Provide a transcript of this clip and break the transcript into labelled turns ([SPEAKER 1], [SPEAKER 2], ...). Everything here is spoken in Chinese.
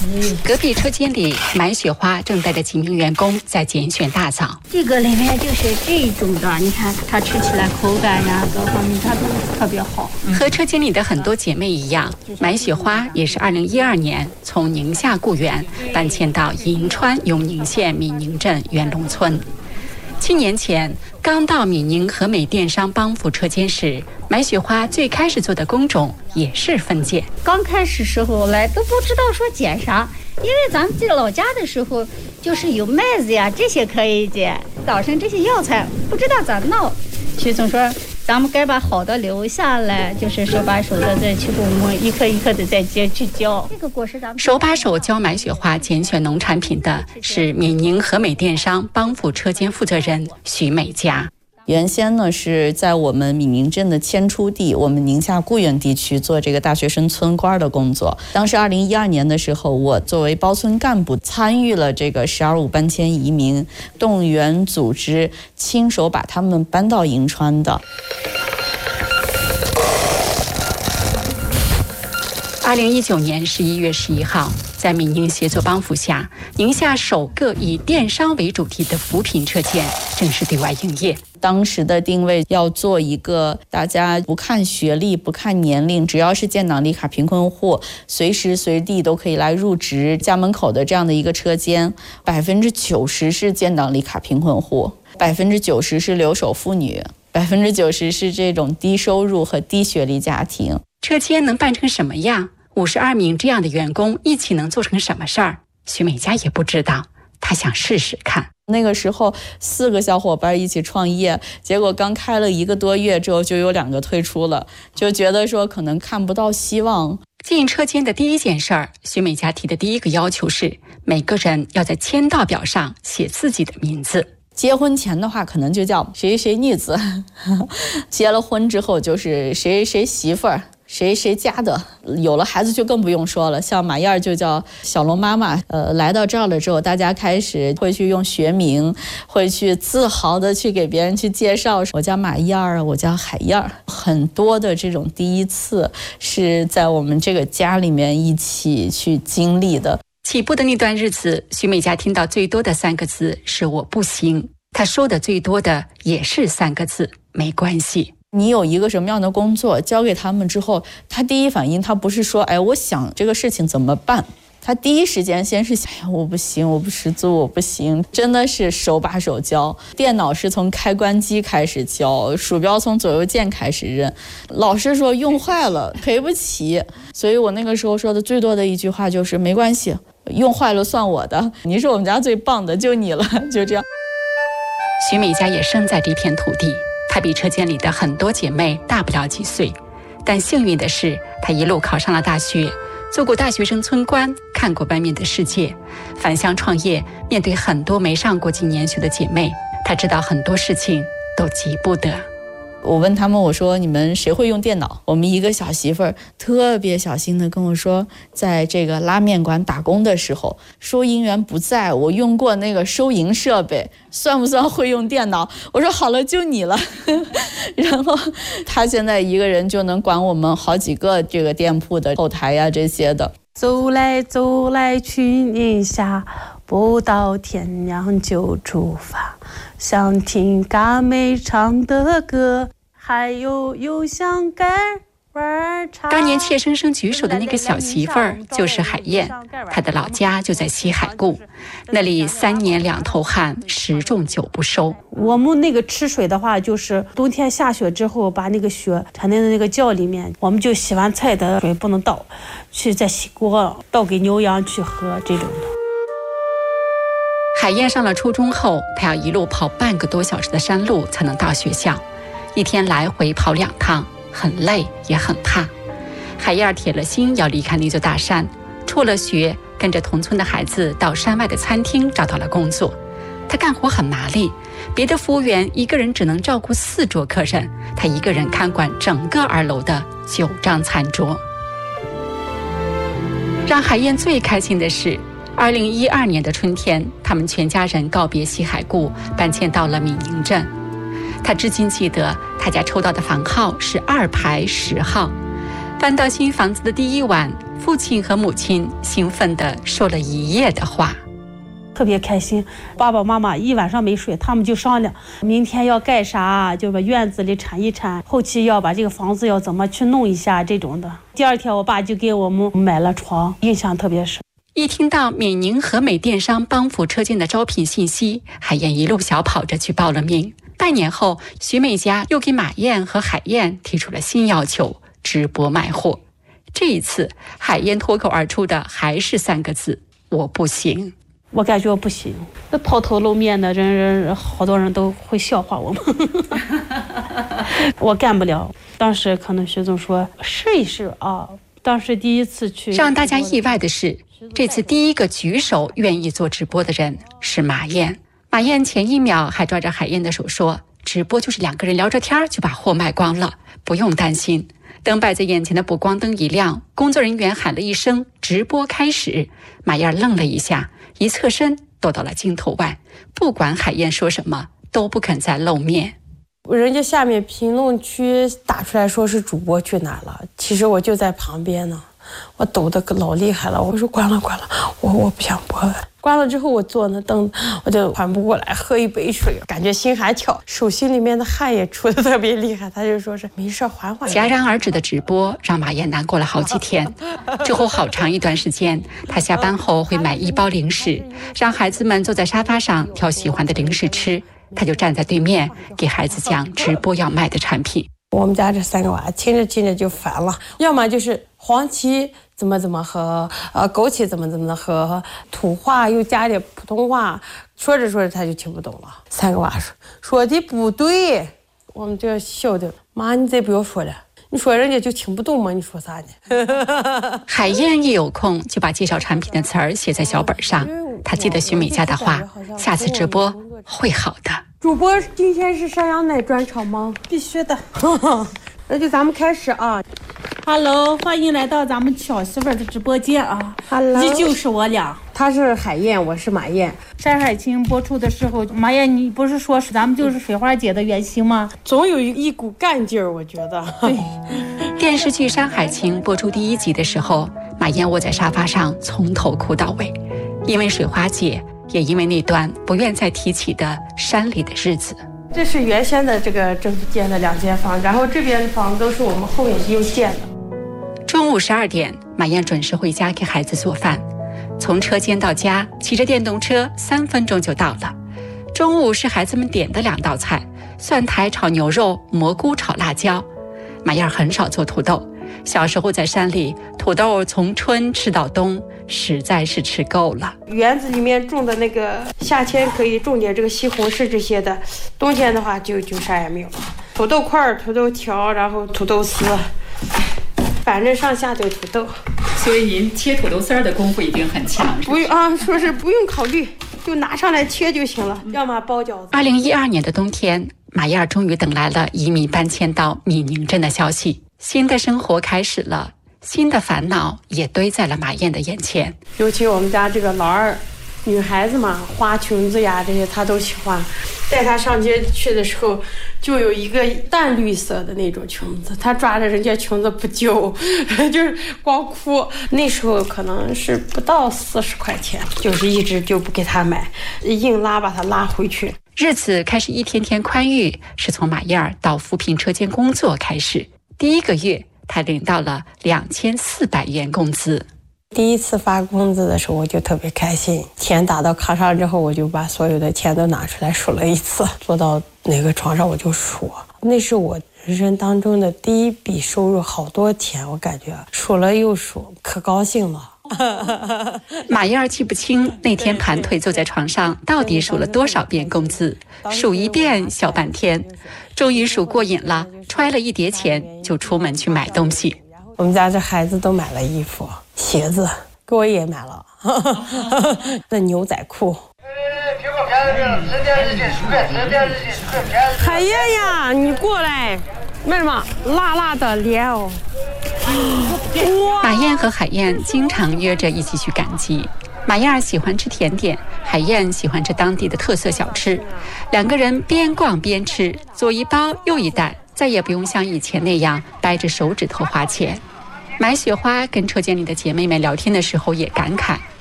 [SPEAKER 1] 隔壁车间里，买雪花正带着几名员工在拣选大枣。
[SPEAKER 2] 这个里面就是这种的，你看它吃起来口感呀，各方面它都特别好。
[SPEAKER 1] 和车间里的很多姐妹一样，买雪花也是2012年从宁夏固原搬迁到银川永宁县闽宁镇元龙村。7年前刚到闽宁和美电商帮扶车间时，买雪花最开始做的工种也是分拣。
[SPEAKER 2] 刚开始时候来都不知道说捡啥，因为咱们在老家的时候就是有麦子呀，这些可以捡，早上这些药材不知道咋弄，徐总说咱们该把好的留下来，就是手把手的再去给我们一颗一颗的再接去浇。这个果实咱们
[SPEAKER 1] 手把手教买雪花拣选农产品的是闽宁和美电商帮扶车间负责人徐美佳。
[SPEAKER 3] 原先呢是在我们闽宁镇的迁出地，我们宁夏固原地区做这个大学生村官的工作。当时2012年的时候，我作为包村干部参与了这个12.5搬迁移民，动员组织亲手把他们搬到银川的。
[SPEAKER 1] 2019年11月11号，在闽宁协作帮扶下，宁夏首个以电商为主题的扶贫车间正式对外营业。
[SPEAKER 3] 当时的定位要做一个大家不看学历、不看年龄，只要是建档立卡贫困户，随时随地都可以来入职家门口的这样的一个车间。90%是建档立卡贫困户，90%是留守妇女，90%是这种低收入和低学历家庭。
[SPEAKER 1] 车间能办成什么样？52名这样的员工一起能做成什么事儿？徐美佳也不知道，她想试试看。
[SPEAKER 3] 那个时候4个小伙伴一起创业，结果刚开了1个多月之后就有2个退出了，就觉得说可能看不到希望。
[SPEAKER 1] 进车间的第一件事儿，徐美佳提的第一个要求是每个人要在签到表上写自己的名字。
[SPEAKER 3] 结婚前的话可能就叫谁谁女子，结了婚之后就是谁谁媳妇儿，谁谁家的，有了孩子就更不用说了，像马燕就叫小龙妈妈。来到这儿了之后，大家开始会去用学名，会去自豪的去给别人去介绍，我叫马燕儿，我叫海燕儿。很多的这种第一次是在我们这个家里面一起去经历的。
[SPEAKER 1] 起步的那段日子，徐美佳听到最多的3个字是我不行，她说的最多的也是3个字，没关系。
[SPEAKER 3] 你有一个什么样的工作交给他们之后，他第一反应他不是说我想这个事情怎么办，他第一时间先是想我不行，我不识字，我不行，真的是手把手教。电脑是从开关机开始教，鼠标从左右键开始认，老师说用坏了赔不起，所以我那个时候说的最多的一句话就是没关系，用坏了算我的，你是我们家最棒的，就你了，就这样。
[SPEAKER 1] 徐美佳也生在这片土地，她比车间里的很多姐妹大不了几岁，但幸运的是她一路考上了大学，做过大学生村官，看过外面的世界，返乡创业，面对很多没上过几年学的姐妹，她知道很多事情都急不得。
[SPEAKER 3] 我问他们，我说你们谁会用电脑？我们一个小媳妇儿特别小心的跟我说，在这个拉面馆打工的时候，收银员不在，我用过那个收银设备，算不算会用电脑？我说好了，就你了。然后他现在一个人就能管我们好几个这个店铺的后台呀这些的。
[SPEAKER 4] 走来走来去宁夏，不到天亮就出发，想听嘎妹唱的歌，还有油香干儿茶。
[SPEAKER 1] 当年怯生生举手的那个小媳妇儿就是海燕，她的老家就在西海固，那里3年2头旱，10种9不收。
[SPEAKER 4] 我们那个吃水的话，就是冬天下雪之后，把那个雪产在那个窖里面，我们就洗完菜的水不能倒，去再洗锅倒给牛羊去喝这种的。
[SPEAKER 1] 海燕上了初中后，她要一路跑半个多小时的山路才能到学校，一天来回跑2趟，很累也很怕。海燕铁了心要离开那座大山，辍了学，跟着同村的孩子到山外的餐厅找到了工作。她干活很麻利，别的服务员一个人只能照顾4桌客人，她一个人看管整个2楼的9张餐桌。让海燕最开心的是2012年的春天，他们全家人告别西海固，搬迁到了闽宁镇。他至今记得他家抽到的房号是2排10号， 搬到新房子的第一晚，父亲和母亲兴奋地说了一夜的话。
[SPEAKER 4] 特别开心，爸爸妈妈一晚上没睡，他们就商量明天要盖啥，就把院子里铲一铲，后期要把这个房子要怎么去弄一下这种的。第二天我爸就给我们买了床，印象特别深。
[SPEAKER 1] 一听到闽宁和美电商帮扶车间的招聘信息，海燕一路小跑着去报了名。半年后，徐美家又给马燕和海燕提出了新要求，直播卖货。这一次，海燕脱口而出的还是3个字：我不行。
[SPEAKER 4] 我感觉我不行，那抛头露面的人，好多人都会笑话我们。我干不了。当时可能徐总说试一试啊。当时第一次去，
[SPEAKER 1] 让大家意外的是，这次第一个举手愿意做直播的人是马燕。马燕前一秒还抓着海燕的手说，直播就是2个人聊着天就把货卖光了，不用担心。等摆在眼前的补光灯一亮，工作人员喊了一声直播开始，马燕愣了一下，一侧身躲到了镜头外，不管海燕说什么都不肯再露面。
[SPEAKER 5] 人家下面评论区打出来说是主播去哪了，其实我就在旁边呢，我抖得老厉害了。我说关了，我不想播了。关了之后我坐那凳子，我就缓不过来，喝一杯水，感觉心还跳，手心里面的汗也出得特别厉害。他就说是没事，缓缓。
[SPEAKER 1] 戛然而止的直播让马燕难过了好几天。之后好长一段时间，她下班后会买1包零食，让孩子们坐在沙发上挑喜欢的零食吃，她就站在对面给孩子讲直播要卖的产品。
[SPEAKER 5] 我们家这3个娃听着就烦了，要么就是黄芪怎么喝，枸杞怎么喝，土话又加点普通话，说着他就听不懂了。3个娃说的不对，我们就要笑的，妈你再不要说了，你说人家就听不懂吗？你说啥呢？
[SPEAKER 1] 海燕一有空就把介绍产品的词儿写在小本上，她记得徐美家的话，下次直播会好的。
[SPEAKER 5] 主播今天是山羊奶专场吗？
[SPEAKER 4] 必须的。
[SPEAKER 5] 那就咱们开始啊。
[SPEAKER 4] Hello， 欢迎来到咱们巧媳妇的直播间啊。
[SPEAKER 5] Hello，
[SPEAKER 4] 依旧是我俩。
[SPEAKER 5] 她是海燕，我是马燕。
[SPEAKER 4] 山海情播出的时候，马燕你不是说咱们就是水花姐的原型吗？
[SPEAKER 5] 总有一股干劲儿，我觉得。
[SPEAKER 4] 对。
[SPEAKER 1] 电视剧《山海情》播出第1集的时候，马燕窝在沙发上从头哭到尾，因为水花姐，也因为那段不愿再提起的山里的日子。
[SPEAKER 5] 这是原先的这个政府建的2间房，然后这边的房都是我们后面又建的。
[SPEAKER 1] 中午12点，马燕准时回家给孩子做饭，从车间到家骑着电动车3分钟就到了。中午是孩子们点的2道菜，蒜苔炒牛肉、蘑菇炒辣椒。马燕很少做土豆，小时候在山里，土豆从春吃到冬，实在是吃够了。
[SPEAKER 5] 园子里面种的那个，夏天可以种点这个西红柿这些的，冬天的话就啥也没有。土豆块、土豆条，然后土豆丝，反正上下都土豆。
[SPEAKER 1] 所以您切土豆丝儿的功夫一定很强。
[SPEAKER 5] 不用啊，说是不用考虑，就拿上来切就行了。要么包饺子。
[SPEAKER 1] 2012年的冬天，马燕终于等来了移民搬迁到闽宁镇的消息。新的生活开始了，新的烦恼也堆在了马燕的眼前。
[SPEAKER 5] 尤其我们家这个老二，女孩子嘛，花裙子呀这些她都喜欢。带她上街去的时候，就有一个淡绿色的那种裙子，她抓着人家裙子不揪，就是光哭。那时候可能是不到40块钱，就是一直就不给她买，硬拉把她拉回去。
[SPEAKER 1] 日子开始一天天宽裕，是从马燕到扶贫车间工作开始。第1个月，她领到了2400元工资。
[SPEAKER 5] 第一次发工资的时候，我就特别开心。钱打到卡上之后，我就把所有的钱都拿出来数了一次，坐到哪个床上我就数。那是我人生当中的第1笔收入，好多钱，我感觉数了又数，可高兴了。
[SPEAKER 1] 马燕记不清那天盘腿坐在床上到底数了多少遍工资，数一遍小半天，终于数过瘾了，揣了一叠钱就出门去买东西。
[SPEAKER 5] 我们家这孩子都买了衣服、鞋子，给我也买了，那牛仔裤。海燕呀，你过来，为什么辣辣的脸哦？
[SPEAKER 1] 马燕和海燕经常约着一起去赶集。马燕喜欢吃甜点，海燕喜欢吃当地的特色小吃，2个人边逛边吃，左一包右一袋，再也不用像以前那样掰着手指头花钱。 买雪花跟车间里的姐妹们聊天的时候也感慨，